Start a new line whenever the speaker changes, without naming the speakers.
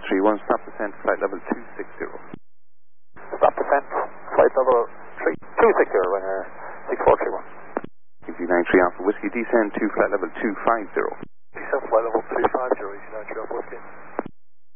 6431, stop descent, flight level 260.
Stop descent, flight level 260, runner 6431.
EZ93 Alpha Whiskey, descend to flight level 250.
Descent flight level 250, EZ93 Alpha Whiskey.